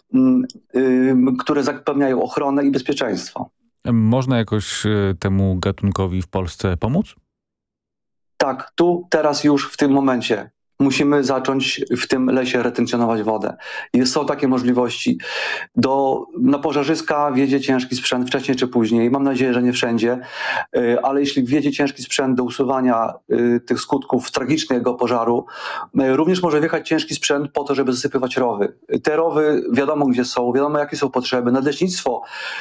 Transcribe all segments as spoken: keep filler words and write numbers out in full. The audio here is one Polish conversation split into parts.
które zapewniają ochronę i bezpieczeństwo. Można jakoś temu gatunkowi w Polsce pomóc? Tak, tu, teraz, już, w tym momencie musimy zacząć w tym lesie retencjonować wodę. Jest, są takie możliwości. Do, na pożarzyska wjedzie ciężki sprzęt wcześniej czy później. Mam nadzieję, że nie wszędzie, ale jeśli wjedzie ciężki sprzęt do usuwania tych skutków tragicznego pożaru, również może wjechać ciężki sprzęt po to, żeby zasypywać rowy. Te rowy wiadomo gdzie są, wiadomo jakie są potrzeby. Nadleśnictwo,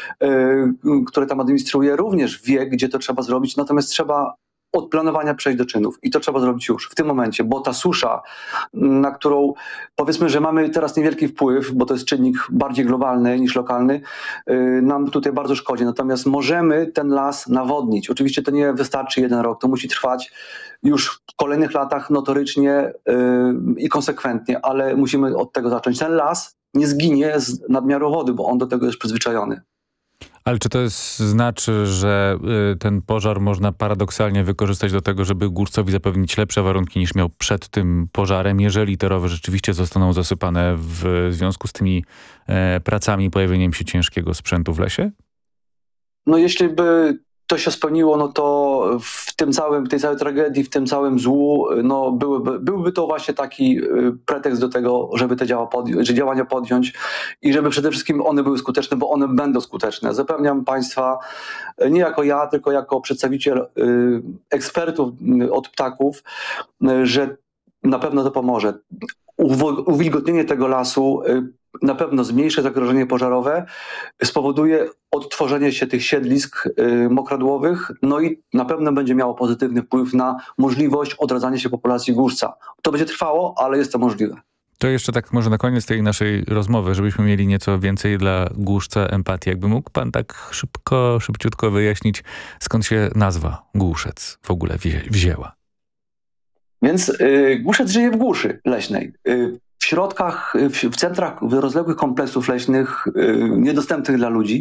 które tam administruje, również wie, gdzie to trzeba zrobić, natomiast trzeba od planowania przejść do czynów. I to trzeba zrobić już, w tym momencie, bo ta susza, na którą powiedzmy, że mamy teraz niewielki wpływ, bo to jest czynnik bardziej globalny niż lokalny, yy, nam tutaj bardzo szkodzi. Natomiast możemy ten las nawodnić. Oczywiście to nie wystarczy jeden rok, to musi trwać już w kolejnych latach notorycznie yy, i konsekwentnie, ale musimy od tego zacząć. Ten las nie zginie z nadmiaru wody, bo on do tego jest przyzwyczajony. Ale czy to jest, znaczy, że y, ten pożar można paradoksalnie wykorzystać do tego, żeby górcowi zapewnić lepsze warunki niż miał przed tym pożarem, jeżeli te rowy rzeczywiście zostaną zasypane w związku z tymi e, pracami i pojawieniem się ciężkiego sprzętu w lesie? No jeśli by to się spełniło, no to w tym całym, tej całej tragedii, w tym całym złu, no byłyby, byłby to właśnie taki pretekst do tego, żeby te działa podjąć, że działania podjąć i żeby przede wszystkim one były skuteczne, bo one będą skuteczne. Zapewniam Państwa, nie jako ja, tylko jako przedstawiciel y, ekspertów od ptaków, y, że na pewno to pomoże. Uwo- uwilgotnienie tego lasu y, na pewno zmniejszy zagrożenie pożarowe, spowoduje odtworzenie się tych siedlisk y, mokradłowych, no i na pewno będzie miało pozytywny wpływ na możliwość odradzania się populacji górca. To będzie trwało, ale jest to możliwe. To jeszcze tak może na koniec tej naszej rozmowy, żebyśmy mieli nieco więcej dla głuszca empatii. Jakby mógł pan tak szybko, szybciutko wyjaśnić, skąd się nazwa głuszec w ogóle wzię- wzięła? Więc y, głuszec żyje w głuszy leśnej. Y, w środkach, w, w centrach rozległych kompleksów leśnych, y, niedostępnych dla ludzi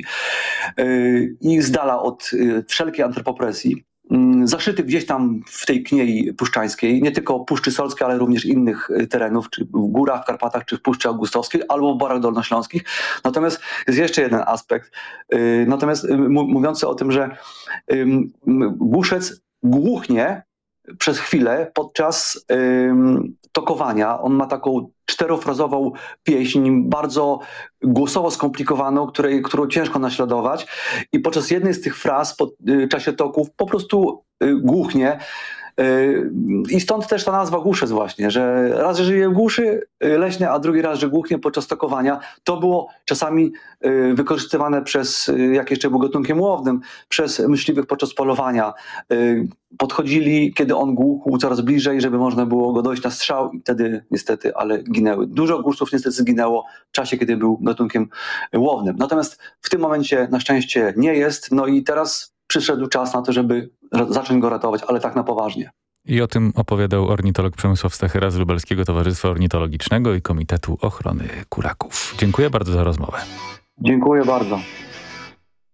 y, i z dala od y, wszelkiej antropopresji. Y, zaszyty gdzieś tam w tej kniei puszczańskiej, nie tylko Puszczy Solskiej, ale również innych y, terenów, czy w górach, w Karpatach, czy w Puszczy Augustowskiej, albo w Borach Dolnośląskich. Natomiast jest jeszcze jeden aspekt, y, natomiast y, m- mówiący o tym, że y, m- głuszec głuchnie przez chwilę podczas ym, tokowania. On ma taką czterofrazową pieśń, bardzo głosowo skomplikowaną, której, którą ciężko naśladować. I podczas jednej z tych fraz po y, czasie toków po prostu y, głuchnie. Y, I stąd też ta nazwa głuszec właśnie, że raz, że żyje w głuszy y, leśnej, a drugi raz, że głuchnie podczas tokowania. To było czasami y, wykorzystywane przez, y, jak jeszcze był gatunkiem łownym, przez myśliwych podczas polowania. Y, podchodzili, kiedy on głukł, coraz bliżej, żeby można było go dojść na strzał i wtedy niestety, ale ginęły. Dużo głuszców niestety zginęło w czasie, kiedy był gatunkiem łownym. Natomiast w tym momencie na szczęście nie jest, no i teraz przyszedł czas na to, żeby ra- zacząć go ratować, ale tak na poważnie. I o tym opowiadał ornitolog Przemysław Stachyra z Lubelskiego Towarzystwa Ornitologicznego i Komitetu Ochrony Kuraków. Dziękuję bardzo za rozmowę. Dziękuję bardzo.